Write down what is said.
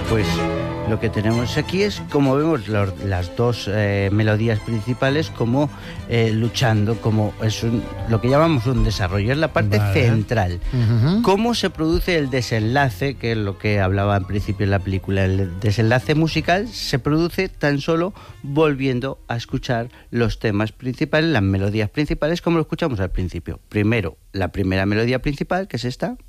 Pues lo que tenemos aquí es, como vemos, las dos melodías principales como luchando, como lo que llamamos un desarrollo, es la parte central. Uh-huh. ¿Cómo se produce el desenlace? Que es lo que hablaba en principio en la película. El desenlace musical se produce tan solo volviendo a escuchar los temas principales, las melodías principales, como lo escuchamos al principio. Primero, la primera melodía principal, que es esta.